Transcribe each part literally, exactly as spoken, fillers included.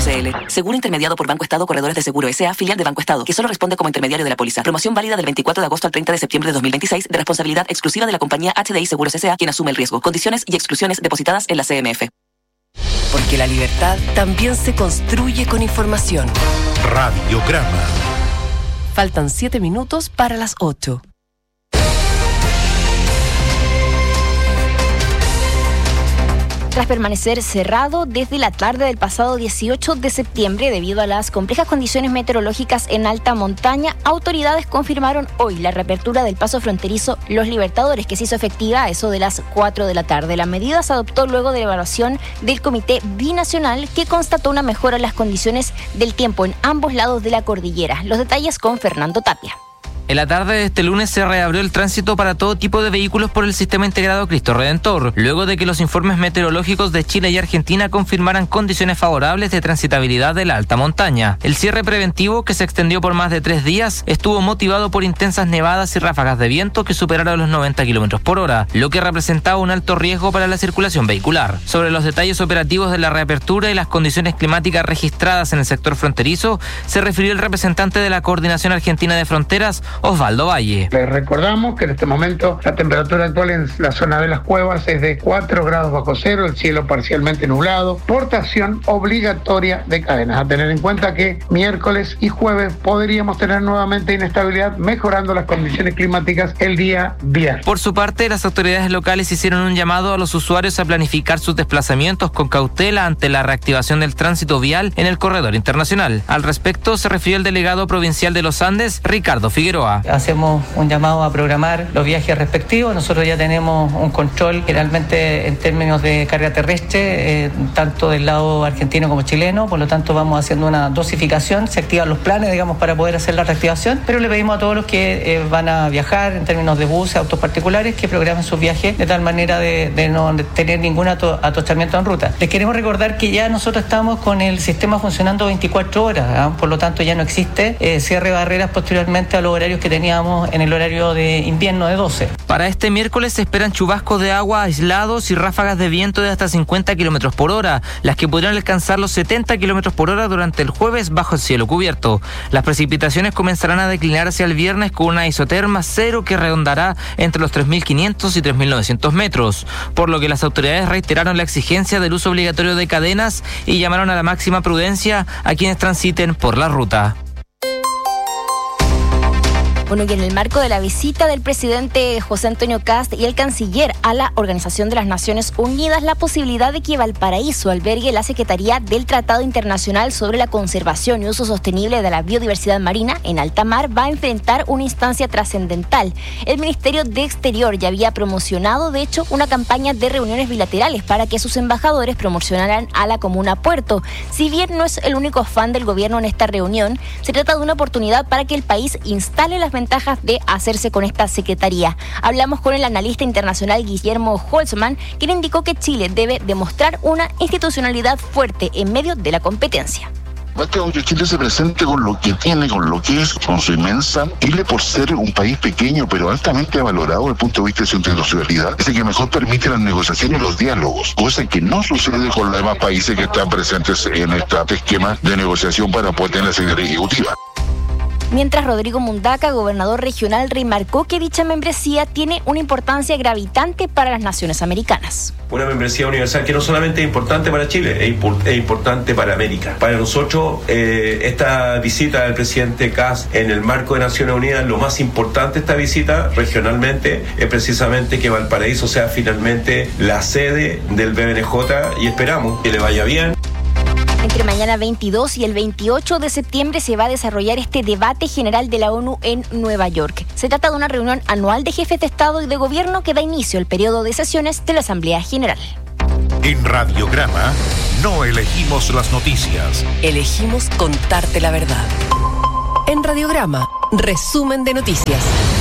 S L. Seguro intermediado por Banco Estado Corredores de Seguro S A, filial de Banco Estado, que solo responde como intermediario de la póliza. Promoción válida del veinticuatro de agosto al treinta de septiembre de dos mil veintiséis, de responsabilidad exclusiva de la compañía H D I Seguros S A, quien asume el riesgo. Condiciones y exclusiones depositadas en la C M F. Porque la libertad también se construye con información. Radiograma. Faltan siete minutos para las ocho. Tras permanecer cerrado desde la tarde del pasado dieciocho de septiembre debido a las complejas condiciones meteorológicas en alta montaña, autoridades confirmaron hoy la reapertura del paso fronterizo Los Libertadores, que se hizo efectiva a eso de las cuatro de la tarde. La medida se adoptó luego de la evaluación del Comité Binacional, que constató una mejora en las condiciones del tiempo en ambos lados de la cordillera. Los detalles con Fernando Tapia. En la tarde de este lunes se reabrió el tránsito para todo tipo de vehículos por el Sistema Integrado Cristo Redentor, luego de que los informes meteorológicos de Chile y Argentina confirmaran condiciones favorables de transitabilidad de la alta montaña. El cierre preventivo, que se extendió por más de tres días, estuvo motivado por intensas nevadas y ráfagas de viento que superaron los noventa kilómetros por hora, lo que representaba un alto riesgo para la circulación vehicular. Sobre los detalles operativos de la reapertura y las condiciones climáticas registradas en el sector fronterizo, se refirió el representante de la Coordinación Argentina de Fronteras, Osvaldo Valle. Les recordamos que en este momento la temperatura actual en la zona de las cuevas es de cuatro grados bajo cero, el cielo parcialmente nublado, portación obligatoria de cadenas. A tener en cuenta que miércoles y jueves podríamos tener nuevamente inestabilidad, mejorando las condiciones climáticas el día viernes. Por su parte, las autoridades locales hicieron un llamado a los usuarios a planificar sus desplazamientos con cautela ante la reactivación del tránsito vial en el corredor internacional. Al respecto, se refirió el delegado provincial de los Andes, Ricardo Figueroa. Hacemos un llamado a programar los viajes respectivos. Nosotros ya tenemos un control generalmente en términos de carga terrestre, eh, tanto del lado argentino como chileno, por lo tanto vamos haciendo una dosificación, se activan los planes, digamos, para poder hacer la reactivación, pero le pedimos a todos los que eh, van a viajar en términos de buses, autos particulares, que programen sus viajes de tal manera de, de no tener ningún ato, atochamiento en ruta. Les queremos recordar que ya nosotros estamos con el sistema funcionando veinticuatro horas, ¿eh? Por lo tanto ya no existe eh, cierre de barreras posteriormente a los horarios que teníamos en el horario de invierno de doce. Para este miércoles se esperan chubascos de agua aislados y ráfagas de viento de hasta cincuenta kilómetros por hora, las que podrían alcanzar los setenta kilómetros por hora durante el jueves bajo el cielo cubierto. Las precipitaciones comenzarán a declinar hacia el viernes con una isoterma cero que redondará entre los tres mil quinientos y tres mil novecientos metros, por lo que las autoridades reiteraron la exigencia del uso obligatorio de cadenas y llamaron a la máxima prudencia a quienes transiten por la ruta. Bueno, y en el marco de la visita del presidente José Antonio Kast y el canciller a la Organización de las Naciones Unidas, la posibilidad de que Valparaíso albergue la Secretaría del Tratado Internacional sobre la Conservación y Uso Sostenible de la Biodiversidad Marina en alta mar va a enfrentar una instancia trascendental. El Ministerio de Exterior ya había promocionado, de hecho, una campaña de reuniones bilaterales para que sus embajadores promocionaran a la comuna Puerto. Si bien no es el único afán del gobierno en esta reunión, se trata de una oportunidad para que el país instale las ventajas de hacerse con esta secretaría. Hablamos con el analista internacional Guillermo Holzman, quien indicó que Chile debe demostrar una institucionalidad fuerte en medio de la competencia. Basta que Chile se presente con lo que tiene, con lo que es, con su inmensa. Chile, por ser un país pequeño, pero altamente valorado desde el punto de vista de su internacionalidad, es el que mejor permite las negociaciones y los diálogos, cosa que no sucede con los demás países que están presentes en este esquema de negociación para poder tener la Secretaría Ejecutiva. Mientras Rodrigo Mundaca, gobernador regional, remarcó que dicha membresía tiene una importancia gravitante para las naciones americanas. Una membresía universal que no solamente es importante para Chile, es, import- es importante para América. Para nosotros, eh, esta visita del presidente Kast en el marco de Naciones Unidas, lo más importante de esta visita regionalmente es precisamente que Valparaíso sea finalmente la sede del B B N J y esperamos que le vaya bien. Entre mañana veintidós y el veintiocho de septiembre se va a desarrollar este debate general de la ONU en Nueva York. Se trata de una reunión anual de jefes de Estado y de Gobierno que da inicio al periodo de sesiones de la Asamblea General. En Radiograma no elegimos las noticias. Elegimos contarte la verdad. En Radiograma, resumen de noticias.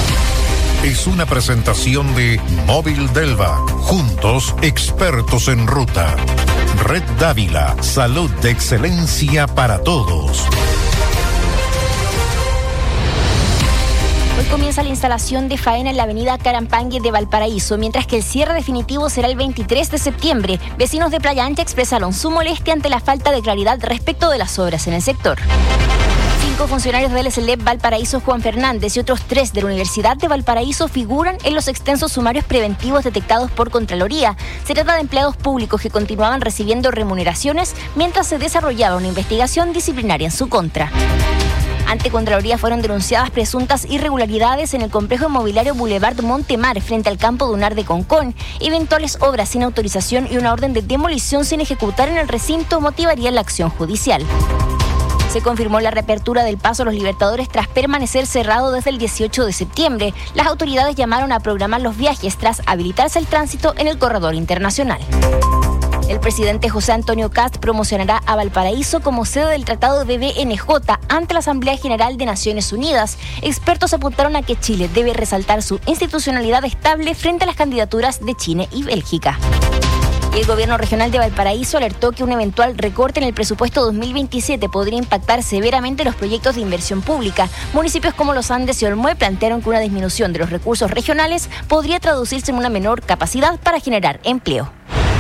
Es una presentación de Móvil Delva. Juntos, expertos en ruta. Red Dávila, salud de excelencia para todos. Hoy comienza la instalación de faena en la avenida Carampangue de Valparaíso, mientras que el cierre definitivo será el veintitrés de septiembre. Vecinos de Playa Ancha expresaron su molestia ante la falta de claridad respecto de las obras en el sector. Cinco funcionarios del S L E P Valparaíso Juan Fernández y otros tres de la Universidad de Valparaíso figuran en los extensos sumarios preventivos detectados por Contraloría. Se trata de empleados públicos que continuaban recibiendo remuneraciones mientras se desarrollaba una investigación disciplinaria en su contra. Ante Contraloría fueron denunciadas presuntas irregularidades en el complejo inmobiliario Boulevard Montemar frente al campo dunar de Concón. Eventuales obras sin autorización y una orden de demolición sin ejecutar en el recinto motivarían la acción judicial. Se confirmó la reapertura del Paso a los Libertadores tras permanecer cerrado desde el dieciocho de septiembre. Las autoridades llamaron a programar los viajes tras habilitarse el tránsito en el corredor internacional. El presidente José Antonio Kast promocionará a Valparaíso como sede del Tratado de B B N J ante la Asamblea General de Naciones Unidas. Expertos apuntaron a que Chile debe resaltar su institucionalidad estable frente a las candidaturas de Chile y Bélgica. Y el gobierno regional de Valparaíso alertó que un eventual recorte en el presupuesto dos mil veintisiete podría impactar severamente los proyectos de inversión pública. Municipios como Los Andes y Olmué plantearon que una disminución de los recursos regionales podría traducirse en una menor capacidad para generar empleo.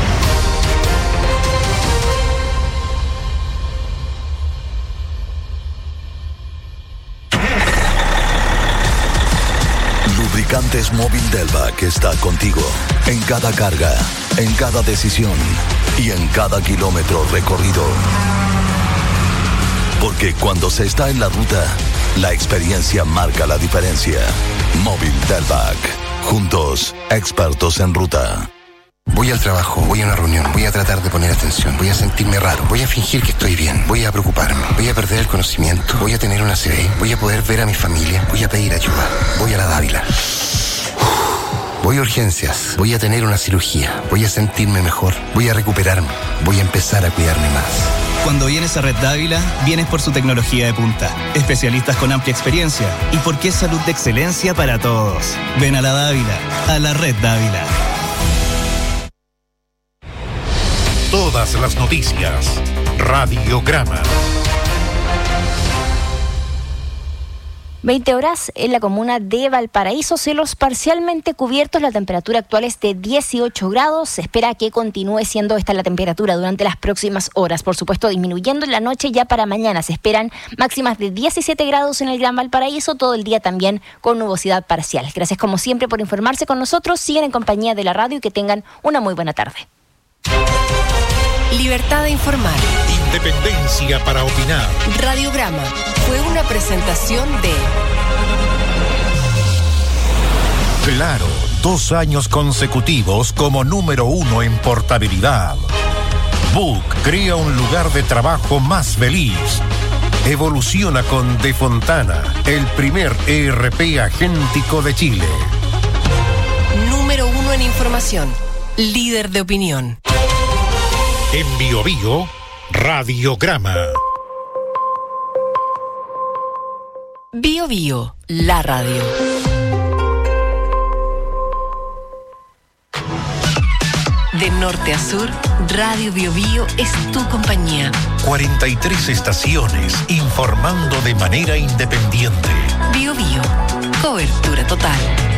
Lubricantes Móvil Delvac está contigo en cada carga, en cada decisión y en cada kilómetro recorrido. Porque cuando se está en la ruta, la experiencia marca la diferencia. Móvil Delvac. Juntos, expertos en ruta. Voy al trabajo, voy a una reunión, voy a tratar de poner atención, voy a sentirme raro, voy a fingir que estoy bien, voy a preocuparme, voy a perder el conocimiento, voy a tener una C V, voy a poder ver a mi familia, voy a pedir ayuda, voy a la Dávila. Voy a urgencias, voy a tener una cirugía, voy a sentirme mejor, voy a recuperarme, voy a empezar a cuidarme más. Cuando vienes a Red Dávila, vienes por su tecnología de punta, especialistas con amplia experiencia y porque es salud de excelencia para todos. Ven a la Dávila, a la Red Dávila. Todas las noticias. Radiograma. veinte horas en la comuna de Valparaíso, cielos parcialmente cubiertos, la temperatura actual es de dieciocho grados, se espera que continúe siendo esta la temperatura durante las próximas horas, por supuesto disminuyendo en la noche. Ya para mañana se esperan máximas de diecisiete grados en el Gran Valparaíso, todo el día también con nubosidad parcial. Gracias como siempre por informarse con nosotros, sigan en compañía de la radio y que tengan una muy buena tarde. Libertad de informar. Independencia para opinar. Radiograma fue una presentación de Claro, dos años consecutivos como número uno en portabilidad. Book crea un lugar de trabajo más feliz. Evoluciona con De Fontana, el primer E R P agéntico de Chile. Número uno en información. Líder de opinión. En Bio Bio, Radiograma. Bio Bio, la radio. De norte a sur, Radio Bio Bio es tu compañía. cuarenta y tres estaciones informando de manera independiente. Bio Bio, cobertura total.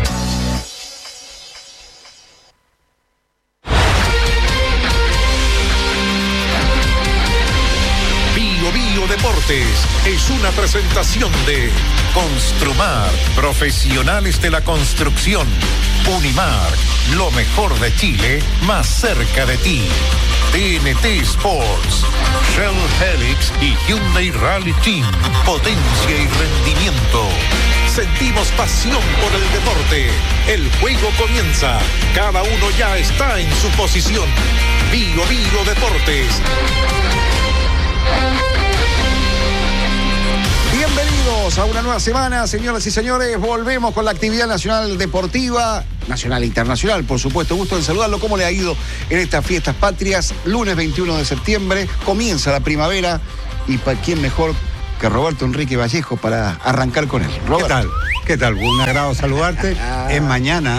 Deportes es una presentación de Construmar, profesionales de la construcción. Unimar, lo mejor de Chile, más cerca de ti. T N T Sports, Shell Helix y Hyundai Rally Team, potencia y rendimiento. Sentimos pasión por el deporte. El juego comienza. Cada uno ya está en su posición. Bio Bio Deportes. Bienvenidos a una nueva semana, señoras y señores. Volvemos con la actividad nacional deportiva, nacional e internacional, por supuesto. Gusto en saludarlo. ¿Cómo le ha ido en estas fiestas patrias? Lunes veintiuno de septiembre, comienza la primavera. ¿Y para quién mejor que Roberto Enrique Vallejo para arrancar con él? Robert. ¿Qué tal? ¿Qué tal? Un agrado saludarte. Es mañana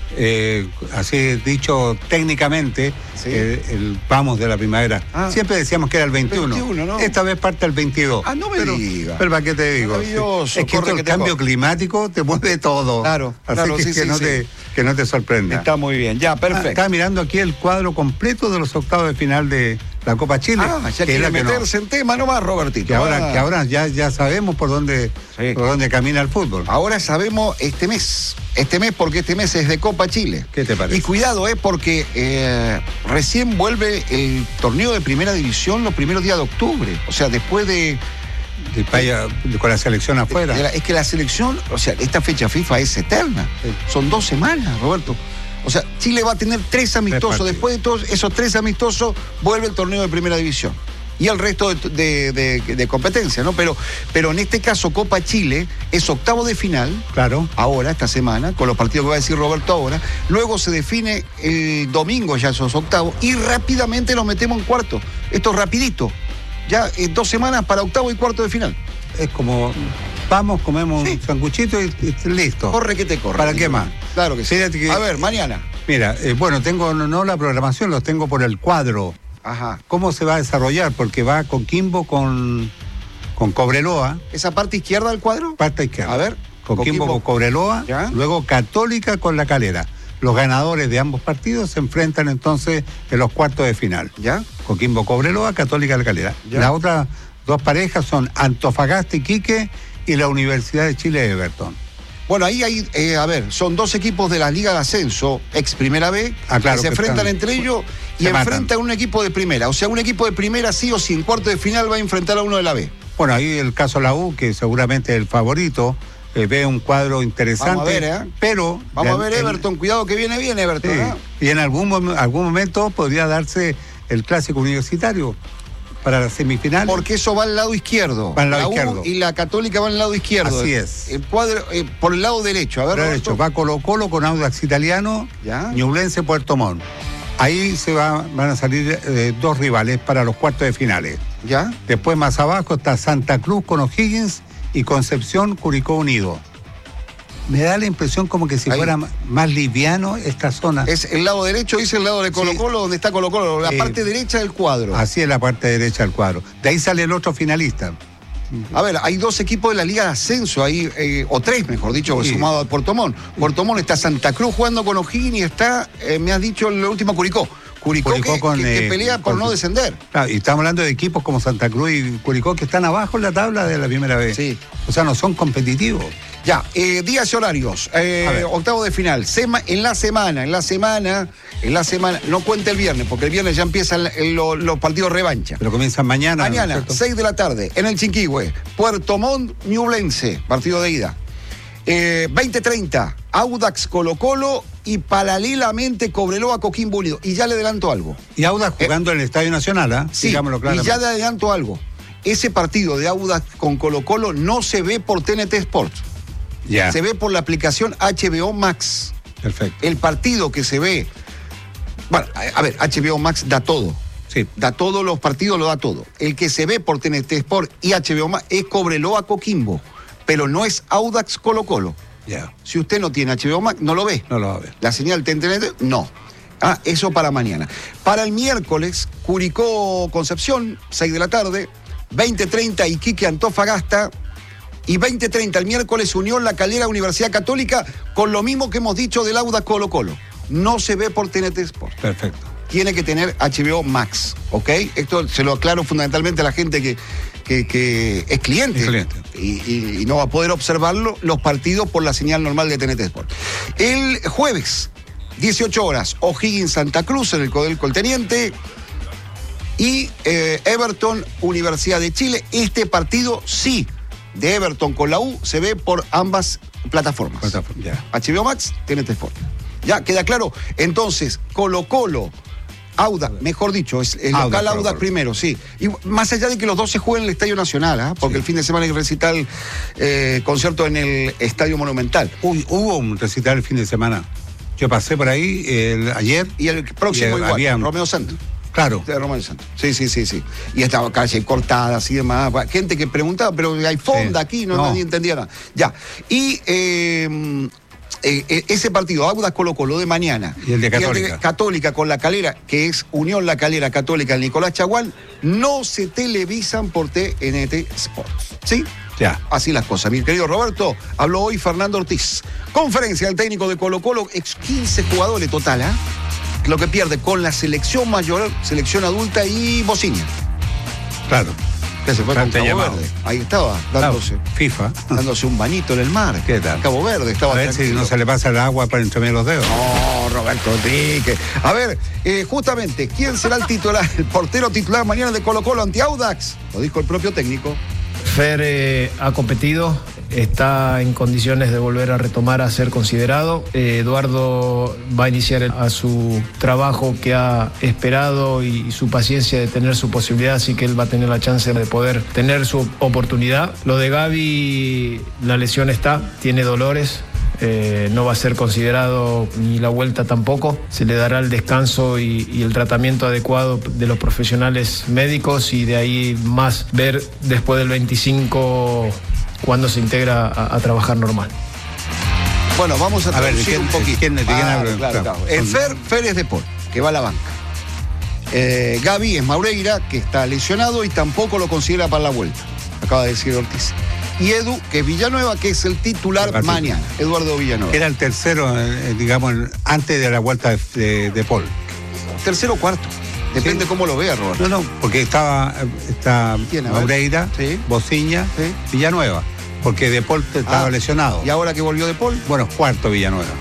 Eh, así dicho técnicamente, sí. el, el vamos de la primavera. Ah, siempre decíamos que era el veintiuno. veintiuno, ¿no? Esta vez parte el veintidós. Ah, no me pero, digas. Pero ¿para qué te digo? Maravilloso. Es que esto, el cambio corre. climático te mueve todo. Claro, así claro, que, sí, que, sí, no sí. Te, que no te sorprenda. Está muy bien, ya, perfecto. Ah, estaba mirando aquí el cuadro completo de los octavos de final de la Copa Chile. Ah, ya que quiere meterse no. en tema nomás, Robertito. Que ahora, ah. que ahora ya, ya sabemos por dónde, sí. por dónde camina el fútbol. Ahora sabemos este mes. Este mes, porque este mes es de Copa Chile. ¿Qué te parece? Y cuidado, eh, porque eh, recién vuelve el torneo de primera división los primeros días de octubre. O sea, después de... de Paya, con la selección afuera. De la, es que la selección, o sea, esta fecha FIFA es eterna. Sí. Son dos semanas, Roberto. O sea, Chile va a tener tres amistosos. Después de todos esos tres amistosos, vuelve el torneo de primera división. Y el resto de, de, de, de competencia, ¿no? Pero, pero en este caso, Copa Chile es octavo de final. Claro. Ahora, esta semana, con los partidos que va a decir Roberto ahora. Luego se define el domingo ya esos octavos. Y rápidamente los metemos en cuarto. Esto es rapidito. Ya eh, dos semanas para octavo y cuarto de final. Es como... Vamos, comemos sí. un sanguchito y, y listo. Corre que te corre. ¿Para qué más? Claro que sí. Que, a ver, mañana. Mira, eh, bueno, tengo no, no la programación, los tengo por el cuadro. Ajá. ¿Cómo se va a desarrollar? Porque va Coquimbo con, con Cobreloa. ¿Esa parte izquierda del cuadro? Parte izquierda. A ver. Coquimbo, Coquimbo con Cobreloa, ¿ya? Luego Católica con La Calera. Los ganadores de ambos partidos se enfrentan entonces en los cuartos de final. ¿Ya? Coquimbo Cobreloa, Católica La Calera. ¿Ya? Las otras dos parejas son Antofagasta Iquique y la Universidad de Chile Everton. Bueno, ahí hay, eh, a ver, son dos equipos de la Liga de Ascenso, ex Primera B, ah, claro, que se que enfrentan están, entre ellos y enfrentan a un equipo de Primera. O sea, un equipo de Primera sí o sí en cuarto de final va a enfrentar a uno de la B. Bueno, ahí el caso de la U, que seguramente es el favorito, eh, ve un cuadro interesante. Vamos a ver, ¿eh? Pero... Vamos a ver Everton, el, cuidado que viene bien Everton. Sí, ¿eh? Y en algún, algún momento podría darse el clásico universitario para las semifinales. Porque eso va al lado izquierdo. Va al lado la izquierdo. U y la Católica va al lado izquierdo. Así es. El cuadro, eh, por el lado derecho. A ver, derecho. Va Colo Colo con Audax Italiano, ¿ya? Ñublense, Puerto Montt. Ahí se va, van a salir eh, dos rivales para los cuartos de finales. ¿Ya? Después más abajo está Santa Cruz con O'Higgins y Concepción, Curicó Unido. Me da la impresión como que si ahí fuera más liviano esta zona. Es el lado derecho, dice el lado de Colo Colo, sí. Donde está Colo Colo, la eh, parte derecha del cuadro. Así es la parte derecha del cuadro. De ahí sale el otro finalista. A ver, hay dos equipos de la Liga de Ascenso ahí, eh, o tres, mejor dicho, sí. Sumado a Puerto Montt. Puerto Montt está Santa Cruz jugando con O'Higgins y está, eh, me has dicho, el último Curicó. Curicó, Curicó que, con, que, que pelea eh, por con, no descender. Claro, y estamos hablando de equipos como Santa Cruz y Curicó que están abajo en la tabla de la primera vez. Sí. O sea, no son competitivos. Ya, eh, días y horarios. Eh, octavo de final. Sema, en la semana, en la semana, en la semana, no cuenta el viernes, porque el viernes ya empiezan los, los partidos revancha. Pero comienzan mañana. Mañana, ¿no? seis de la tarde, en el Chinquihue. Puerto Montt, Ñublense, partido de ida. Eh, veinte treinta, Audax Colo Colo y paralelamente Cobreloa Coquimbo Unido. Y ya le adelanto algo. Y Audax jugando eh, en el Estadio Nacional, ¿ah? ¿eh? Sí, y ya le adelanto algo. Ese partido de Audax con Colo Colo no se ve por T N T Sports. Ya. Se ve por la aplicación H B O Max. Perfecto. El partido que se ve... Bueno, a ver, H B O Max da todo. Sí. Da todos los partidos, lo da todo. El que se ve por T N T Sport y H B O Max es Cobreloa Coquimbo, pero no es Audax Colo Colo. Ya. Yeah. Si usted no tiene H B O Max, no lo ve. No lo va a ver. La señal T N T, no. Ah, eso para mañana. Para el miércoles, Curicó Concepción, seis de la tarde, veinte treinta Iquique Antofagasta. Y veinte treinta el miércoles Unión La Calera Universidad Católica, con lo mismo que hemos dicho del Audax Colo Colo. No se ve por T N T Sport. Perfecto. Tiene que tener H B O Max, ¿ok? Esto se lo aclaro fundamentalmente a la gente que, que, que es cliente, cliente. Y, y, y no va a poder observarlo los partidos por la señal normal de T N T Sport. El jueves, dieciocho horas, O'Higgins Santa Cruz en el Codelco El Teniente. Y eh, Everton Universidad de Chile. Este partido sí, de Everton con la U, se ve por ambas plataformas. Plataforma, ya. H B O Max, T N T Sport. ¿Ya? ¿Queda claro? Entonces, Colo Colo, Audax, mejor dicho, es el local Audax, Audax primero, sí. Y más allá de que los dos se jueguen en el Estadio Nacional, ¿eh? Porque sí. El fin de semana hay recital, eh, concierto en el Estadio Monumental. Uy, hubo un recital el fin de semana. Yo pasé por ahí el, ayer. Y el próximo y el, igual, había... Romeo Santos. Claro. De Romeo Santos. Sí, sí, sí, sí. Y estaba calle cortadas y demás. Gente que preguntaba, pero hay fonda sí. aquí, no, no. Nadie entendía nada. Ya. Y eh, eh, eh, ese partido, Audax Colo Colo de mañana. Y el de Católica. Y el de Católica con La Calera, que es Unión La Calera Católica, el Nicolás Chaguán, no se televisan por T N T Sports. ¿Sí? Ya. Así las cosas. Mi querido Roberto, habló hoy Fernando Ortiz. Conferencia del técnico de Colo Colo, ex quince jugadores total, ¿ah? ¿eh? Lo que pierde con la selección mayor, selección adulta y Bociña. Claro. Que se fue con Cabo llamado. Verde. Ahí estaba, dándose. Claro, FIFA. Dándose un bañito en el mar. ¿Qué tal? Cabo Verde estaba. A ver tranquilo. Si no se le pasa el agua para entre medio los dedos. No, Roberto Enrique. A ver, eh, justamente, ¿quién será el titular, el portero titular mañana de Colo Colo ante Audax? Lo dijo el propio técnico. Fer eh, ha competido, está en condiciones de volver a retomar a ser considerado. Eh, Eduardo va a iniciar el, a su trabajo que ha esperado y, y su paciencia de tener su posibilidad, así que él va a tener la chance de poder tener su oportunidad. Lo de Gaby, la lesión está, tiene dolores. Eh, no va a ser considerado ni la vuelta tampoco. Se le dará el descanso y, y el tratamiento adecuado de los profesionales médicos y de ahí más ver después del veinticinco cuando se integra a, a trabajar normal. Bueno, vamos a, a ver un poquito. ¿Quién, de quién ah, habla? Claro, claro. El Fer, Fer es de Paul, que va a la banca. Eh, Gaby es Maureira, que está lesionado y tampoco lo considera para la vuelta. Acaba de decir Ortiz. Y Edu, que es Villanueva, que es el titular el mañana, Eduardo Villanueva. Era el tercero, eh, digamos, antes de la vuelta de, de, de Paul. Tercero o cuarto, depende sí. Cómo lo vea, Roberto. No, no, porque estaba está Maureira, sí. Bociña, sí. Villanueva, porque De Paul estaba ah, lesionado. ¿Y ahora que volvió De Paul? Bueno, cuarto Villanueva.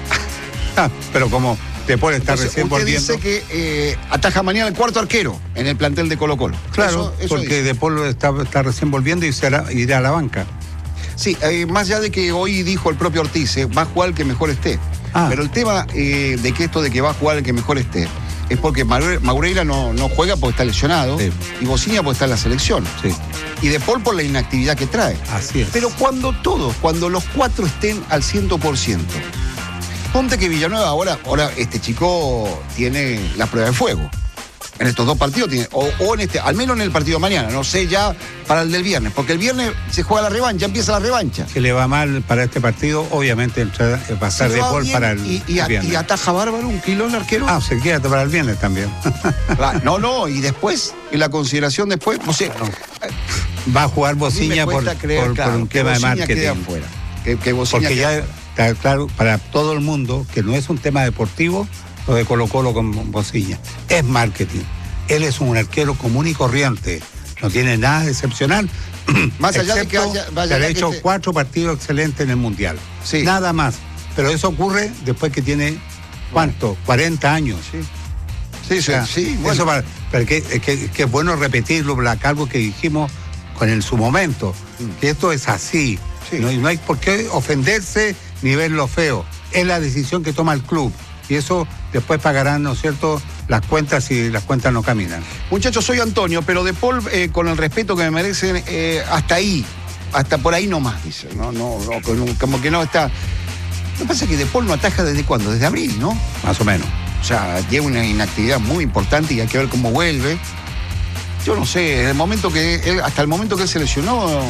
Pero como De Paul está Entonces, recién usted volviendo. Dice que eh, ataja mañana el cuarto arquero en el plantel de Colo Colo. Claro, eso, eso porque dice. De Paul está, está recién volviendo y será, irá a la banca. Sí, eh, más allá de que hoy dijo el propio Ortiz, eh, va a jugar el que mejor esté. Ah. Pero el tema eh, de que esto de que va a jugar el que mejor esté es porque Maureira no, no juega porque está lesionado sí. y Bociña porque está en la selección. Sí. Y De Paul por la inactividad que trae. Así es. Pero cuando todos, cuando los cuatro estén al cien por ciento, ponte que Villanueva ahora, ahora este chico tiene la prueba de fuego. En estos dos partidos tiene, o, o en este, al menos en el partido de mañana, no sé ya para el del viernes, porque el viernes se juega la revancha, empieza la revancha. Si le va mal para este partido, obviamente va a ser De Paul para el, y, y, el viernes. Y ataja bárbaro un kilo el arquero. Ah, se queda para el viernes también. No, no, y después, en la consideración después, no sé. No. Va a jugar Bociña por, creer, por, claro, por un tema de marketing. Afuera, que, que Bociña porque ya está claro para todo el mundo que no es un tema deportivo lo de Colo Colo con Bociña, es marketing. Él es un arquero común y corriente, no tiene nada de excepcional. Más allá de que haya, vaya que ha hecho te... cuatro partidos excelentes en el Mundial. Sí. Nada más. Pero eso ocurre después que tiene, ¿cuánto? cuarenta años. Sí, sí, o sea, sí. Bueno. Eso para, para que, que, que es bueno repetirlo, algo que dijimos con en su momento, mm. que esto es así. Sí. No, no hay por qué ofenderse ni verlo feo. Es la decisión que toma el club. Y eso después pagarán, ¿no es cierto?, las cuentas si las cuentas no caminan. Muchachos, soy Antonio, pero De Paul, eh, con el respeto que me merecen, eh, hasta ahí, hasta por ahí nomás, dice. No, no, no, como que no está. Lo que pasa es que De Paul no ataja desde cuándo, desde abril, ¿no? Más o menos. O sea, tiene una inactividad muy importante y hay que ver cómo vuelve. Yo no sé, el momento que él, hasta el momento que él se lesionó,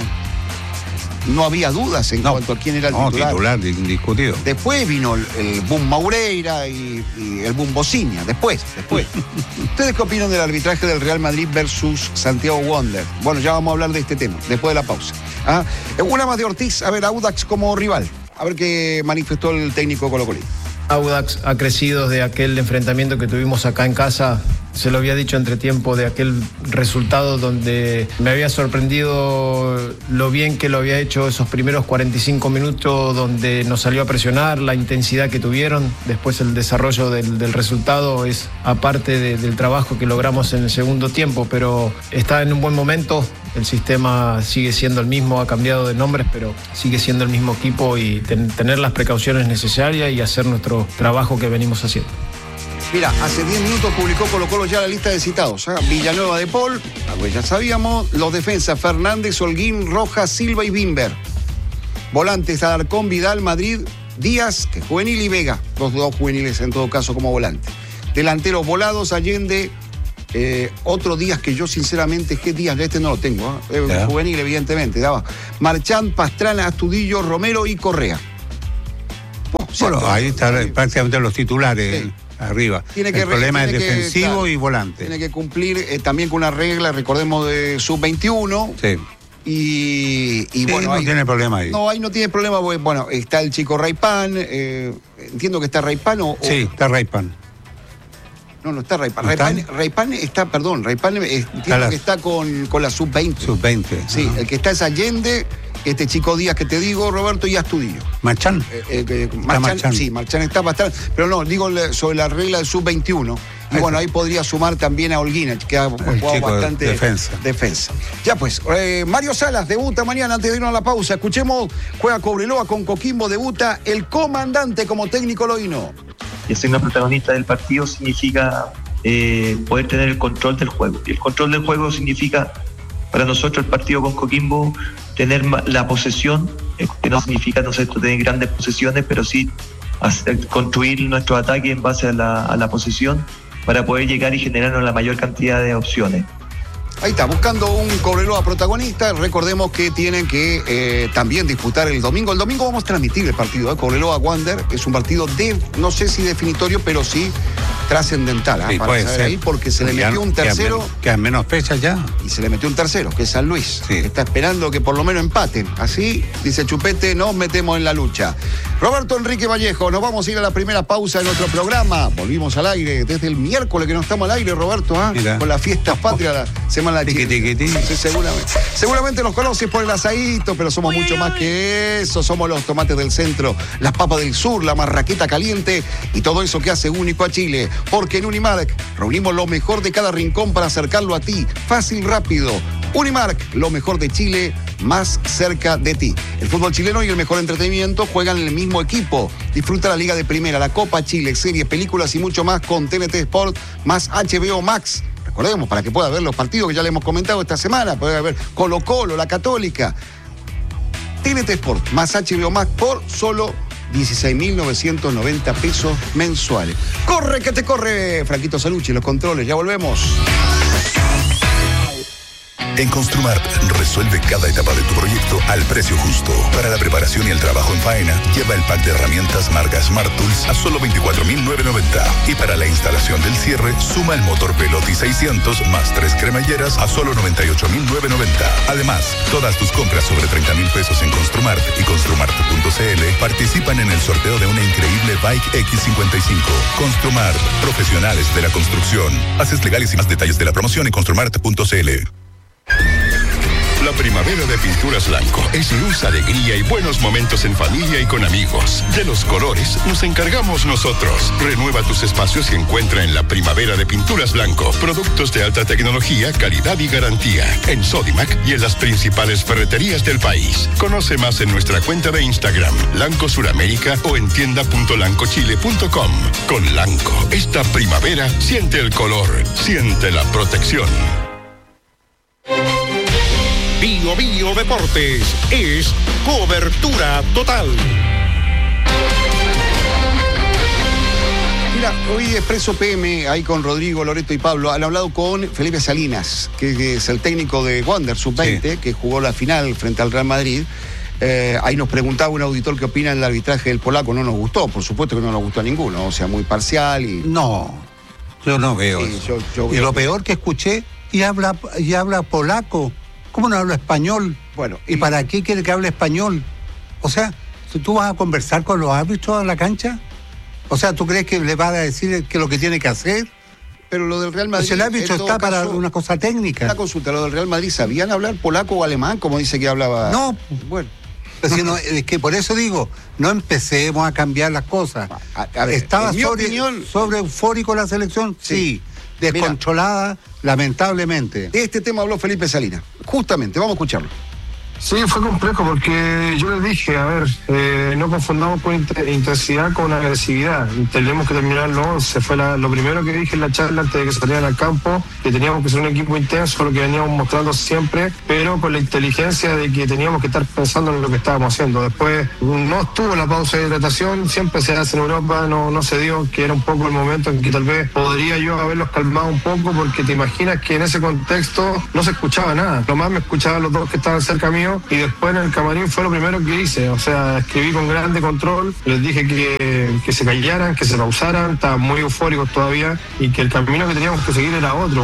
no había dudas en no, cuanto a quién era el no, titular. titular, indiscutido. Después vino el, el boom Maureira y, y el boom Bociña, después, después. ¿Ustedes qué opinan del arbitraje del Real Madrid versus Santiago Wander? Bueno, ya vamos a hablar de este tema, después de la pausa. ¿Ah? Una más de Ortiz, a ver, Audax como rival, a ver qué manifestó el técnico colocolino. Audax ha crecido desde aquel enfrentamiento que tuvimos acá en casa. Se lo había dicho entre tiempo de aquel resultado donde me había sorprendido lo bien que lo había hecho esos primeros cuarenta y cinco minutos, donde nos salió a presionar, la intensidad que tuvieron. Después el desarrollo del, del resultado es aparte de, del trabajo que logramos en el segundo tiempo, pero está en un buen momento. El sistema sigue siendo el mismo, ha cambiado de nombres, pero sigue siendo el mismo equipo y ten, tener las precauciones necesarias y hacer nuestro trabajo que venimos haciendo. Mira, hace diez minutos publicó Colo Colo ya la lista de citados. ¿eh? Villanueva de Paul, algo ya sabíamos. Los defensas, Fernández, Holguín, Rojas, Silva y Bimber. Volantes, Alarcón, Vidal, Madrid, Díaz, que es juvenil, y Vega. Los dos juveniles en todo caso como volante. Delanteros, Volados, Allende, eh, otro Díaz que yo sinceramente, ¿qué Díaz? Este no lo tengo. ¿eh? Eh, juvenil, evidentemente. Daba Marchand, Pastrana, Astudillo, Romero y Correa. Oh, Bueno, ahí están prácticamente los titulares. Sí. Arriba. Tiene que, el problema es defensivo que, claro, y volante. Tiene que cumplir eh, también con una regla, recordemos, de sub veintiuno. Sí. Y, y sí, bueno, no ahí, tiene problema ahí. No, ahí no tiene problema, porque, bueno, está el chico Raypan. Eh, entiendo que está Raypan o. Sí, está Raypan. No, no está Raypan. ¿No Raypan, está? Raypan está, perdón, Raypan eh, entiendo está la, que está con, con la sub veinte. sub veinte. Sí, uh-huh. El que está es Allende. Este chico Díaz que te digo, Roberto, y Astudillo. ¿Marchán? Eh, eh, Marchán, Marchán. Sí, Marchán está bastante. Pero no, digo sobre la regla del sub veintiuno. Y ahí bueno, ahí podría sumar también a Holguín, que ha jugado bastante defensa. defensa. Ya pues, eh, Mario Salas debuta mañana antes de irnos a la pausa. Escuchemos, juega Cobreloa con Coquimbo, debuta el comandante como técnico loíno. Y ser una protagonista del partido significa eh, poder tener el control del juego. Y el control del juego significa, para nosotros, el partido con Coquimbo, tener la posesión, que no significa, no sé, tener grandes posesiones, pero sí hacer, construir nuestro ataque en base a la, a la posesión para poder llegar y generarnos la mayor cantidad de opciones. Ahí está, buscando un Cobreloa protagonista. Recordemos que tienen que eh, también disputar el domingo. El domingo vamos a transmitir el partido de ¿eh? Cobreloa Wander. Es un partido de, no sé si definitorio, pero sí trascendental. ¿eh? Sí, para puede saber ser. Ahí porque se le quedan, metió un tercero. Quedan menos, quedan menos fechas ya. Y se le metió un tercero, que es San Luis. Sí. Está esperando que por lo menos empaten. Así, dice Chupete, nos metemos en la lucha. Roberto Enrique Vallejo, nos vamos a ir a la primera pausa de nuestro programa. Volvimos al aire desde el miércoles que no estamos al aire, Roberto, ¿eh? Con las fiestas patrias, la semana de Chile. Sí, seguramente. Seguramente nos conoces por el asadito, pero somos mucho más que eso. Somos los tomates del centro, las papas del sur, la marraqueta caliente y todo eso que hace único a Chile. Porque en Unimark reunimos lo mejor de cada rincón para acercarlo a ti. Fácil, rápido. Unimark, lo mejor de Chile, más cerca de ti. El fútbol chileno y el mejor entretenimiento juegan en el mismo equipo. Disfruta la Liga de Primera, la Copa Chile, series, películas y mucho más con T N T Sport más H B O Max. Recordemos, para que pueda ver los partidos que ya le hemos comentado esta semana, puede ver Colo Colo, la Católica. T N T Sport más H B O Max por solo dieciséis mil novecientos noventa pesos mensuales. ¡Corre que te corre! Franquito Salucci, los controles, ya volvemos. En Construmart resuelve cada etapa de tu proyecto al precio justo. Para la preparación y el trabajo en faena, lleva el pack de herramientas marca Smart Tools a solo veinticuatro mil novecientos noventa. Y para la instalación del cierre, suma el motor Pelotti seiscientos más tres cremalleras a solo noventa y ocho mil novecientos noventa. Además, todas tus compras sobre treinta mil pesos en Construmart y construmart punto c l participan en el sorteo de una increíble Bike X cincuenta y cinco. Construmart, profesionales de la construcción. Haces legales y más detalles de la promoción en construmart punto c l. La primavera de Pinturas Blanco es luz, alegría y buenos momentos en familia y con amigos. De los colores nos encargamos nosotros. Renueva tus espacios y encuentra en la primavera de Pinturas Blanco productos de alta tecnología, calidad y garantía. En Sodimac y en las principales ferreterías del país. Conoce más en nuestra cuenta de Instagram, Lanco Suramérica, o en tienda punto lancochile punto com. Con Lanco, esta primavera siente el color, siente la protección. Bio Bio Deportes es cobertura total. Mira, hoy Expreso P M, ahí con Rodrigo, Loreto y Pablo, han hablado con Felipe Salinas, que es el técnico de Wander sub veinte, sí, que jugó la final frente al Real Madrid. Eh, ahí nos preguntaba un auditor qué opina del arbitraje del polaco. No nos gustó, por supuesto que no nos gustó a ninguno, o sea, muy parcial y... No, yo no veo sí, eso. Yo, yo y lo peor que escuché, y habla, y habla polaco. ¿Cómo no habla español? Bueno, ¿Y, ¿Y para qué quiere que hable español? O sea, ¿tú vas a conversar con los árbitros a la cancha? O sea, ¿tú crees que le va a decir que lo que tiene que hacer? Pero lo del Real Madrid... Pues el árbitro está caso, para una cosa técnica. La consulta, lo del Real Madrid, ¿sabían hablar polaco o alemán, como dice que hablaba? No. Bueno. Sino, es que por eso digo, no empecemos a cambiar las cosas. A, a ver, ¿Estaba sobre, opinión, sobre eufórico la selección? Sí. sí. Descontrolada, mira, lamentablemente. De este tema habló Felipe Salinas. Justamente, vamos a escucharlo. Sí, fue complejo porque yo les dije, a ver, eh, no confundamos con intensidad con agresividad. Tenemos que terminarlo. Se fue la, lo primero que dije en la charla antes de que salieran al campo, que teníamos que ser un equipo intenso, lo que veníamos mostrando siempre, pero con la inteligencia de que teníamos que estar pensando en lo que estábamos haciendo. Después no estuvo la pausa de hidratación, siempre se hace en Europa, no, no se dio, que era un poco el momento en que tal vez podría yo haberlos calmado un poco, porque te imaginas que en ese contexto no se escuchaba nada. Lo más me escuchaban los dos que estaban cerca mío, mío, y después en el camarín fue lo primero que hice, o sea, escribí con grande control, les dije que, que se callaran, que se pausaran, estaban muy eufóricos todavía, y que el camino que teníamos que seguir era otro.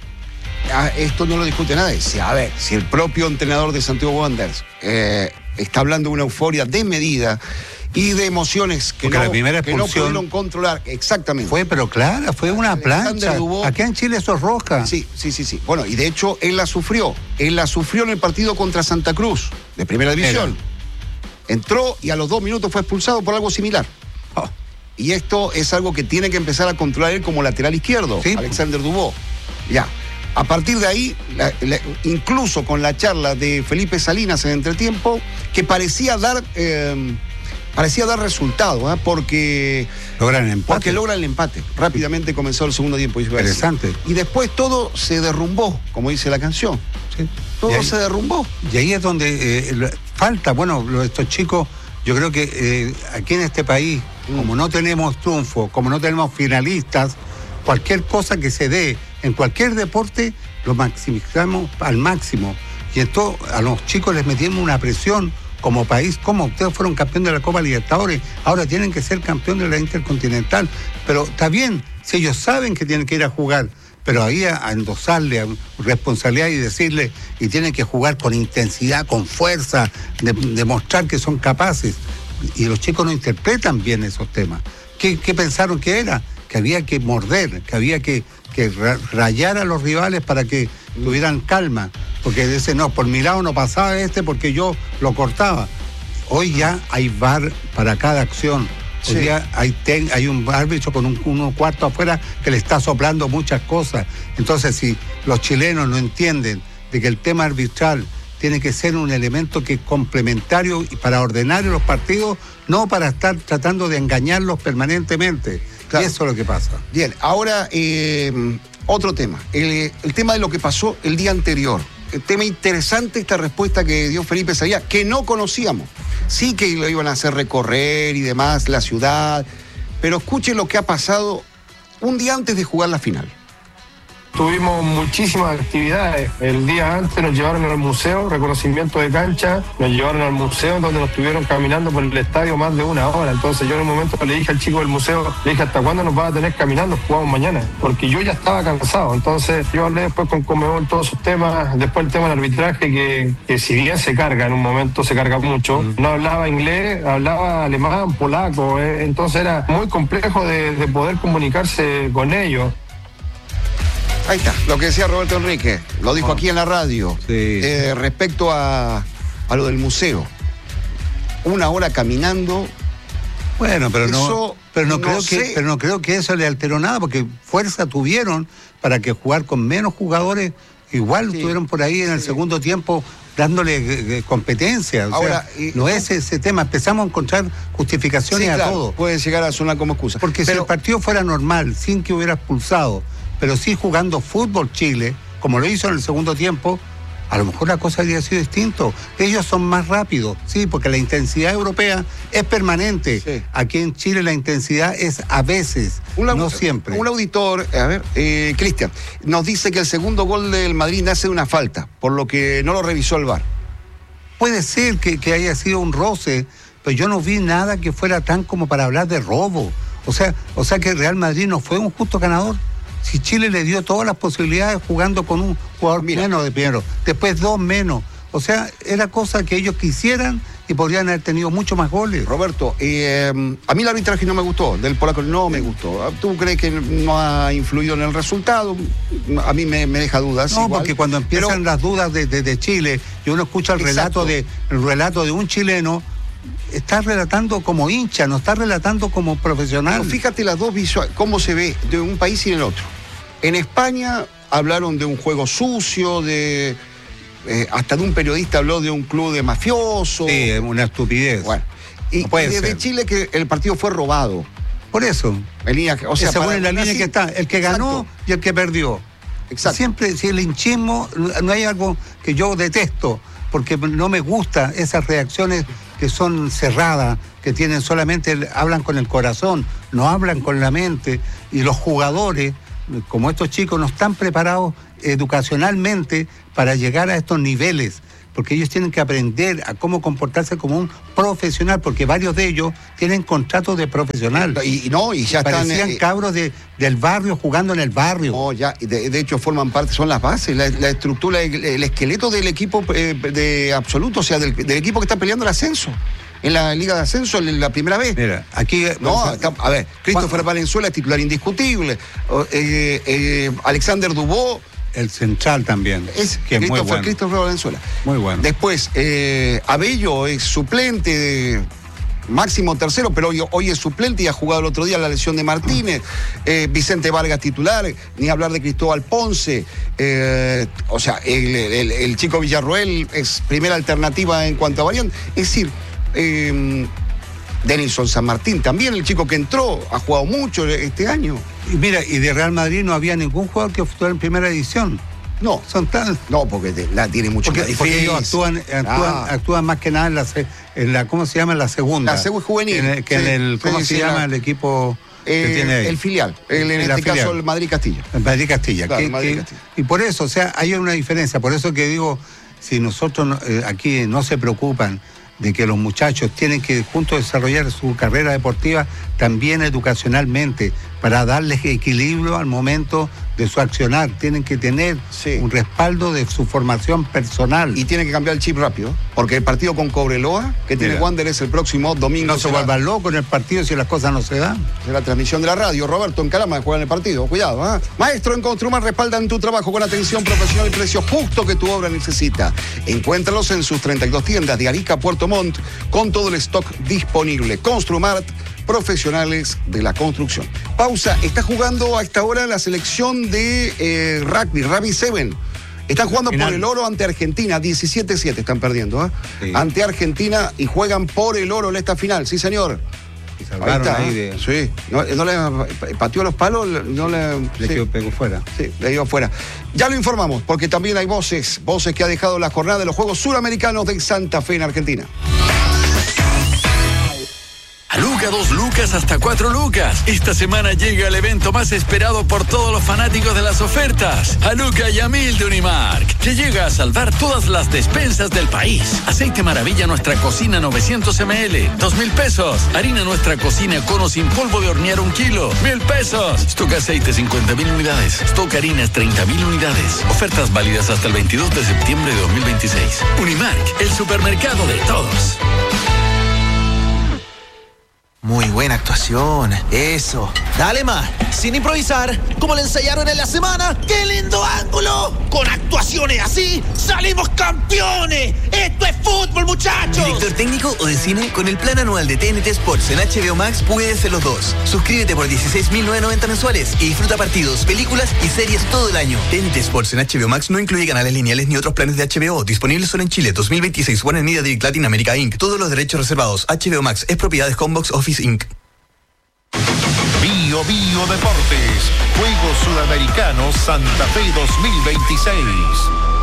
Ah, esto no lo discute nadie. Si, a ver, si el propio entrenador de Santiago Wanderers eh, está hablando de una euforia desmedida y de emociones que, no, la primera que no expulsión pudieron controlar, exactamente. Fue, pero clara, fue una Alexander plancha. Dubó, Acá en Chile eso es roja. Sí, sí, sí, sí. Bueno, y de hecho él la sufrió. Él la sufrió en el partido contra Santa Cruz, de Primera División. Era. Entró y a los dos minutos fue expulsado por algo similar. Oh. Y esto es algo que tiene que empezar a controlar él como lateral izquierdo, ¿sí? Alexander Dubó. Ya. A partir de ahí, la, la, incluso con la charla de Felipe Salinas en entretiempo, que parecía dar eh, parecía dar resultado, ¿eh? porque logran el empate. Porque logran el empate. Rápidamente comenzó el segundo tiempo. Interesante. Y después todo se derrumbó, como dice la canción. Sí. Todo ahí, se derrumbó. Y ahí es donde eh, falta, bueno, estos chicos, yo creo que eh, aquí en este país, mm. como no tenemos triunfo, como no tenemos finalistas, cualquier cosa que se dé en cualquier deporte lo maximizamos al máximo. Y esto a los chicos les metimos una presión como país. Como ustedes fueron campeón de la Copa Libertadores, ahora tienen que ser campeón de la Intercontinental. Pero está bien, si ellos saben que tienen que ir a jugar, pero ahí a, a endosarle a responsabilidad y decirle, y tienen que jugar con intensidad, con fuerza, de, demostrar que son capaces. Y los chicos no interpretan bien esos temas. ¿Qué, qué pensaron que era? Que había que morder, que había que, que rayar a los rivales para que tuvieran calma, porque dice, no, por mi lado no pasaba este porque yo lo cortaba. Hoy ya hay V A R para cada acción. Hoy sí. día hay, ten, hay un árbitro con un uno cuarto afuera que le está soplando muchas cosas. Entonces, si los chilenos no entienden de que el tema arbitral tiene que ser un elemento que es complementario para ordenar los partidos, no para estar tratando de engañarlos permanentemente. Claro. Y eso es lo que pasa. Bien, ahora eh, otro tema. El, el tema de lo que pasó el día anterior. El tema interesante, esta respuesta que dio Felipe Salinas, que no conocíamos. Sí que lo iban a hacer recorrer y demás, la ciudad. Pero escuchen lo que ha pasado un día antes de jugar la final. Tuvimos muchísimas actividades. El día antes nos llevaron al museo, reconocimiento de cancha, nos llevaron al museo donde nos estuvieron caminando por el estadio más de una hora. Entonces yo en un momento le dije al chico del museo, le dije, ¿hasta cuándo nos vas a tener caminando? Jugamos mañana, porque yo ya estaba cansado. Entonces yo hablé después con Conmebol todos sus temas, después el tema del arbitraje, que, que si bien se carga, en un momento se carga mucho, no hablaba inglés, hablaba alemán, polaco, eh, entonces era muy complejo de, de poder comunicarse con ellos. Ahí está, lo que decía Roberto Enrique, lo dijo oh. aquí en la radio, sí. eh, respecto a, a lo del museo. Una hora caminando. Bueno, pero no, eso, pero no, no creo sé. que, pero no creo que eso le alteró nada, porque fuerza tuvieron para que jugar con menos jugadores, igual sí. estuvieron por ahí en sí. el segundo tiempo dándole eh, competencia. O Ahora, sea, y, no es ese tema, empezamos a encontrar justificaciones sí, a claro, todo. Puede llegar a sonar como excusa. Porque pero, si el partido fuera normal, sin que hubiera expulsado, pero sí jugando fútbol Chile, como lo hizo en el segundo tiempo, a lo mejor la cosa habría sido distinto. Ellos son más rápidos, sí, porque la intensidad europea es permanente. Sí. Aquí en Chile la intensidad es a veces, un, no siempre. Un auditor, a ver, eh, Cristian, nos dice que el segundo gol del Madrid nace de una falta, por lo que no lo revisó el V A R. Puede ser que, que haya sido un roce, pero yo no vi nada que fuera tan como para hablar de robo. O sea, o sea que el Real Madrid no fue un justo ganador. Si Chile le dio todas las posibilidades jugando con un jugador Mira. menos de primero, después dos menos. O sea, era cosa que ellos quisieran y podrían haber tenido mucho más goles. Roberto, eh, a mí el arbitraje no me gustó, del polaco no me gustó. ¿Tú crees que no ha influido en el resultado? A mí me, me deja dudas. No, igual, porque cuando empiezan pero... las dudas de, de, de Chile y uno escucha el relato, de, el relato de un chileno, está relatando como hincha, no está relatando como profesional. Pero fíjate las dos visuales, cómo se ve de un país y en el otro. En España hablaron de un juego sucio, de eh, hasta de un periodista habló de un club de mafiosos. Sí, una estupidez. Bueno, y, no y desde Chile que el partido fue robado. Por eso. En línea, o sea, según la línea así, que está, el que ganó exacto. y el que perdió. Exacto. Siempre, si el hinchismo, no hay algo que yo detesto, porque no me gusta esas reacciones que son cerradas, que tienen solamente, hablan con el corazón, no hablan con la mente, y los jugadores, como estos chicos, no están preparados educacionalmente para llegar a estos niveles. porque ellos tienen que aprender a cómo comportarse como un profesional, porque varios de ellos tienen contratos de profesional. Y, y no, y ya Parecían están... Eh, cabros de, del barrio jugando en el barrio. No, ya, de, de hecho forman parte, son las bases, la, la estructura, el, el esqueleto del equipo eh, de absoluto, o sea, del, del equipo que está peleando el ascenso. En la Liga de Ascenso, en la primera vez. Mira, aquí... No, acá, a ver, Christopher Valenzuela es titular indiscutible. Eh, eh, Alexander Dubó... El central también, es que es muy bueno. Christopher Valenzuela. Muy bueno. Después, eh, Abello es suplente, de máximo tercero, pero hoy, hoy es suplente y ha jugado el otro día la lesión de Martínez. Eh, Vicente Vargas titular, ni hablar de Cristóbal Ponce. Eh, o sea, el, el, el chico Villarroel es primera alternativa en cuanto a variante. Es decir... Eh, Denilson San Martín, también el chico que entró, ha jugado mucho este año. Y mira, y de Real Madrid no había ningún jugador que estuviera en primera edición. No, son tan... No, porque te, la tiene mucho porque, más difícil. Porque ellos actúan, actúan, ah. actúan más que nada en la, en la, ¿cómo se llama? En la segunda. La segunda juvenil. En el, que sí, en el, ¿cómo sí, se sí, llama la... el equipo eh, que tiene ahí? El filial, el, en, en este filial. Caso el Madrid Castilla. El Madrid Castilla. Claro, que, Madrid que, Castilla. Y por eso, o sea, hay una diferencia, por eso que digo, si nosotros eh, aquí no se preocupan de que los muchachos tienen que juntos desarrollar su carrera deportiva también educacionalmente, para darles equilibrio al momento de su accionar. Tienen que tener sí. un respaldo de su formación personal. Y tienen que cambiar el chip rápido, porque el partido con Cobreloa, que tiene Wander, es el próximo domingo. No se vuelvan locos en el partido si las cosas no se dan. Es la transmisión de la radio. Roberto en Calama juega en el partido. Cuidado, ¿eh? Maestro en Construmar respaldan tu trabajo con atención profesional y precio justo que tu obra necesita. Encuéntralos en sus treinta y dos tiendas de Arica a Puerto Montt, con todo el stock disponible. Construmart, profesionales de la construcción. Pausa. Está jugando a esta hora la selección de eh, rugby, Rugby siete. Están jugando Final. por el oro ante Argentina. diecisiete siete están perdiendo, ¿eh? Sí. Ante Argentina y juegan por el oro en esta final. Sí, señor. Y salvaron ahí, ahí de... Sí. No, no le pateó los palos, no le... Le sí. quedó, pegó fuera. Sí, le dio fuera. Ya lo informamos, porque también hay voces, voces que ha dejado la jornada de los Juegos Suramericanos de Santa Fe en Argentina. Luca, dos lucas hasta cuatro lucas. Esta semana llega el evento más esperado por todos los fanáticos de las ofertas. A Luca y a Mil de Unimark, que llega a salvar todas las despensas del país. Aceite Maravilla Nuestra Cocina novecientos mililitros, dos mil pesos. Harina Nuestra Cocina Cono sin polvo de hornear un kilo, mil pesos. Stock aceite cincuenta mil unidades. Stock harinas treinta mil unidades. Ofertas válidas hasta el veintidós de septiembre de dos mil veintiséis. Unimark, el supermercado de todos. Muy buena actuación, eso. Dale más, sin improvisar, como le ensayaron en la semana. ¡Qué lindo ángulo! Con actuaciones así, ¡salimos campeones! ¡Esto es fútbol, muchachos! ¿Director técnico o de cine? Con el plan anual de T N T Sports en H B O Max puedes ser los dos. Suscríbete por dieciséis mil novecientos noventa mensuales y disfruta partidos, películas y series todo el año. T N T Sports en H B O Max no incluye canales lineales ni otros planes de H B O. Disponibles solo en Chile. dos mil veintiséis. Warner Media Direct Latin America incorporated. Todos los derechos reservados. H B O Max es propiedad de Combox Office incorporated. Bio Bio Deportes, Juegos Sudamericanos Santa Fe dos mil veintiséis.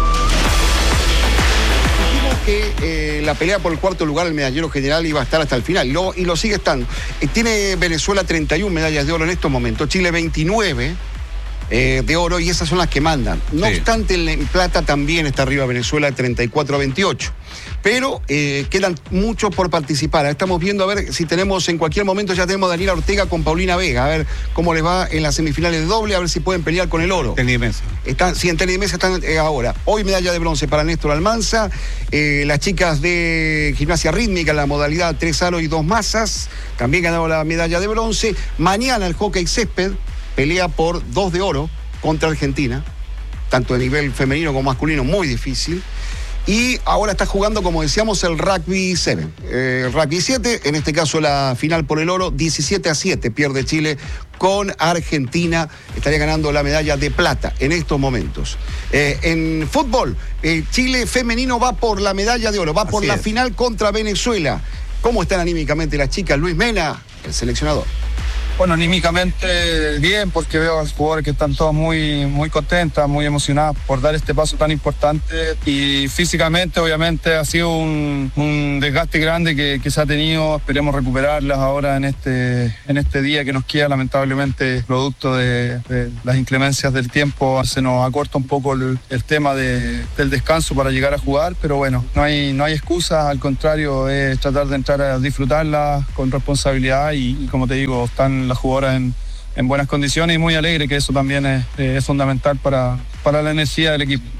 Dijimos que eh, la pelea por el cuarto lugar, el medallero general, iba a estar hasta el final, y lo, y lo sigue estando. Eh, tiene Venezuela treinta y una medallas de oro en estos momentos, Chile veintinueve eh, de oro, y esas son las que mandan. No sí. obstante, en plata también está arriba Venezuela, treinta y cuatro a veintiocho. Pero eh, quedan muchos por participar. Estamos viendo a ver si tenemos, en cualquier momento ya tenemos a Daniela Ortega con Paulina Vega, a ver cómo les va en las semifinales de doble, a ver si pueden pelear con el oro. Tenis de mesa. Están, sí, en tenis de mesa están eh, ahora. Hoy medalla de bronce para Néstor Almanza, eh, las chicas de gimnasia rítmica, la modalidad tres aros y dos masas, también ganaron la medalla de bronce. Mañana el hockey césped pelea por dos de oro contra Argentina, tanto a nivel femenino como masculino, muy difícil. Y ahora está jugando, como decíamos, el Rugby siete. Eh, Rugby siete, en este caso la final por el oro, diecisiete a siete pierde Chile con Argentina. Estaría ganando la medalla de plata en estos momentos. Eh, en fútbol, eh, Chile femenino va por la medalla de oro, va por la final contra Venezuela. ¿Cómo están anímicamente las chicas? Luis Mena, el seleccionador. Bueno, anímicamente bien, porque veo a los jugadores que están todos muy, muy contentos, muy emocionados por dar este paso tan importante. Y físicamente, obviamente, ha sido un, un desgaste grande que, que se ha tenido. Esperemos recuperarlas ahora en este, en este día que nos queda. Lamentablemente, producto de, de las inclemencias del tiempo, se nos acorta un poco el, el tema de, del descanso para llegar a jugar. Pero bueno, no hay, no hay excusa, al contrario, es tratar de entrar a disfrutarla con responsabilidad y, y como te digo, están las jugadoras en, en buenas condiciones y muy alegre, que eso también es, es fundamental para, para la energía del equipo.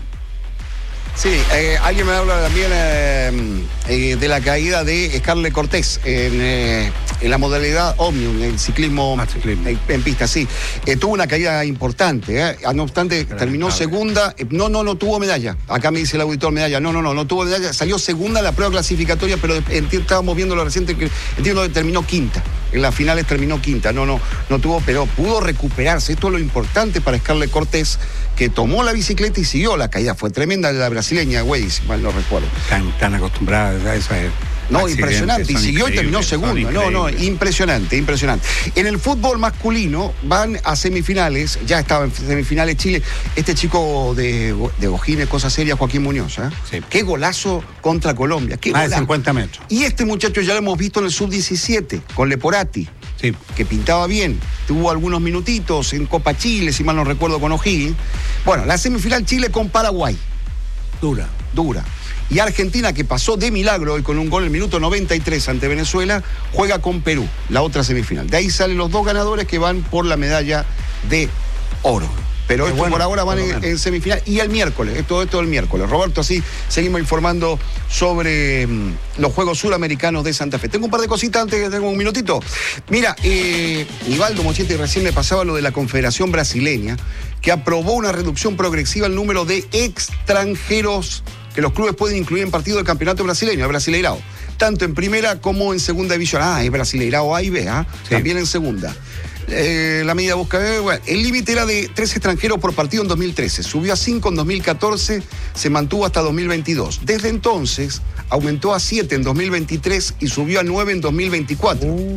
Sí, eh, alguien me habla también eh, eh, de la caída de Scarlett Cortés en, eh, en la modalidad Omnium, en el ciclismo, ah, ciclismo. En, en pista, sí. Eh, tuvo una caída importante, eh. no obstante, Pero terminó claro. segunda. Eh, no, no, no tuvo medalla. Acá me dice el auditor medalla. No, no, no, no tuvo medalla. Salió segunda en la prueba clasificatoria, pero entiendo, estábamos viendo lo reciente, que entiendo que terminó quinta. En las finales terminó quinta. No, no, no tuvo, pero pudo recuperarse. Esto es lo importante para Scarlett Cortés, que tomó la bicicleta y siguió. La caída fue tremenda de la brasileña, güey, si mal no recuerdo. Tan, tan acostumbrada a eso. No, impresionante. Y siguió y terminó segundo. No, no, impresionante, impresionante. En el fútbol masculino van a semifinales. Ya estaba en semifinales Chile. Este chico de, de Ojines, cosa seria, Joaquín Muñoz. ¿eh? Sí. Qué golazo contra Colombia. Qué Más de cincuenta metros. Y este muchacho ya lo hemos visto en el sub diecisiete, con Leporati. Sí. Que pintaba bien, tuvo algunos minutitos en Copa Chile, si mal no recuerdo, con O'Higgins. Bueno, la semifinal Chile con Paraguay. Dura. Dura. Y Argentina, que pasó de milagro hoy con un gol en el minuto noventa y tres ante Venezuela, juega con Perú, la otra semifinal. De ahí salen los dos ganadores que van por la medalla de oro. Pero esto bueno, por ahora van en, en semifinal. Y el miércoles, todo esto el miércoles. Roberto, así seguimos informando sobre um, los Juegos Suramericanos de Santa Fe. Tengo un par de cositas antes, que tengo un minutito. Mira, eh, Nivaldo Mochetti recién me pasaba lo de la Confederación Brasileña, que aprobó una reducción progresiva al número de extranjeros que los clubes pueden incluir en partido del campeonato brasileño, el Brasileirao. Tanto en primera como en segunda división. Ah, es Brasileirao A y B, ¿ah? Sí. También en segunda. Eh, la medida busca, eh, bueno, el límite era de tres extranjeros por partido en dos mil trece, subió a cinco en dos mil catorce, se mantuvo hasta dos mil veintidós. Desde entonces aumentó a siete en dos mil veintitrés y subió a nueve en dos mil veinticuatro. Uh.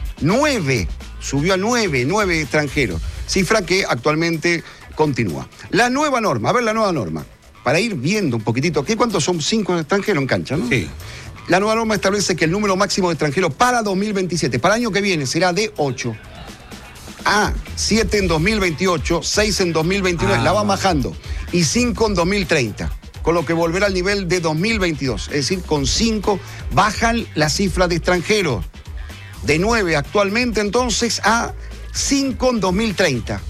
nueve, subió a nueve, nueve extranjeros, cifra que actualmente continúa. La nueva norma, a ver la nueva norma, para ir viendo un poquitito, ¿qué cuántos son? Cinco extranjeros en cancha, ¿no? Sí. La nueva norma establece que el número máximo de extranjeros para dos mil veintisiete, para el año que viene, será de ocho. Ah, siete en dos mil veintiocho, seis en dos mil veintinueve, ah, la va bajando, y cinco en dos mil treinta, con lo que volverá al nivel de dos mil veintidós. Es decir, con cinco bajan la cifra de extranjeros. De nueve actualmente, entonces, a cinco en dos mil treinta.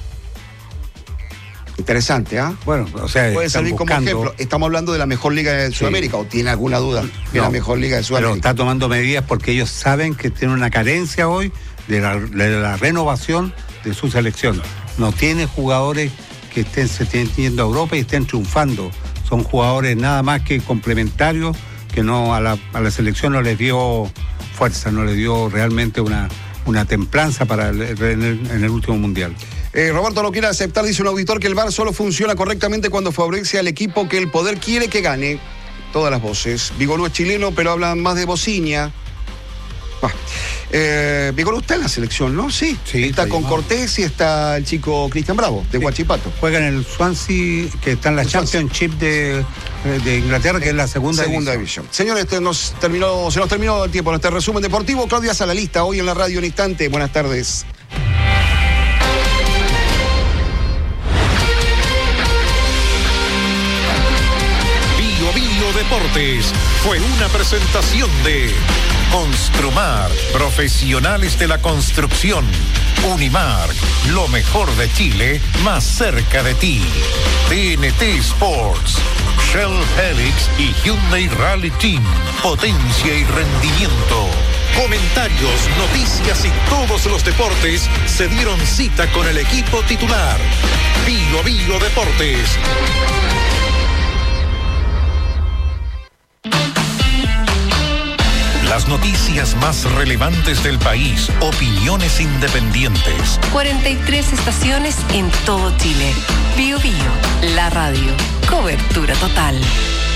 Interesante, ¿ah? ¿eh? Bueno, o sea, puede servir como buscando... ejemplo. Estamos hablando de la mejor liga de Sudamérica, sí. ¿O tiene alguna duda de no, la mejor liga de Sudamérica? Pero está tomando medidas porque ellos saben que tienen una carencia hoy de la, de la renovación de su selección. No tiene jugadores que estén, se estén yendo a Europa y estén triunfando. Son jugadores nada más que complementarios, que no a la, a la selección no les dio fuerza, no les dio realmente una, una templanza para el, en, el, en el último mundial. Eh, Roberto no quiere aceptar, dice un auditor, que el V A R solo funciona correctamente cuando favorece al equipo que el poder quiere que gane. Todas las voces. Vigorú es chileno, pero hablan más de bociña. Bah. Eh, Vigorú está en la selección, ¿no? Sí. sí está con no. Cortés y está el chico Cristian Bravo, de sí. Huachipato. Juega en el Swansea, que está en la el Championship de, de Inglaterra, que es la segunda, segunda división. división. Señores, este nos terminó, se nos terminó el tiempo. Nuestro resumen deportivo. Claudia Salalista, hoy en la radio, un instante. Buenas tardes. Deportes fue una presentación de Construmar, profesionales de la construcción. Unimar, lo mejor de Chile, más cerca de ti. T N T Sports, Shell Helix y Hyundai Rally Team, potencia y rendimiento. Comentarios, noticias y todos los deportes se dieron cita con el equipo titular. Bio Bio Deportes. Las noticias más relevantes del país, opiniones independientes. cuarenta y tres estaciones en todo Chile. Bio Bio, la radio. Cobertura total.